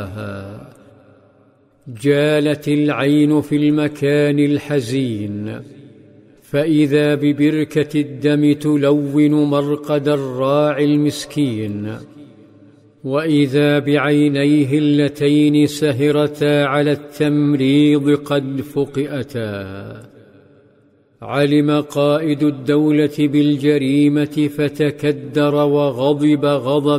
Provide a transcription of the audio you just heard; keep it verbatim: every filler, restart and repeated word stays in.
جالت العين في المكان الحزين، فإذا ببركة الدم تلون مرقد الراعي المسكين، وإذا بعينيه اللتين سهرتا على التمريض قد فقئتا. علم قائد الدولة بالجريمة فتكدر وغضب غضبا